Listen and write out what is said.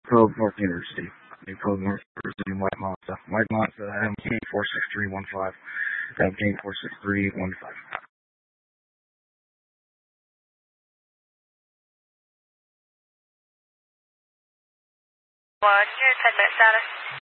Code North University. Code North University, White Monza. White Monza, MK 46315. MK 46315. Your 10-minute status.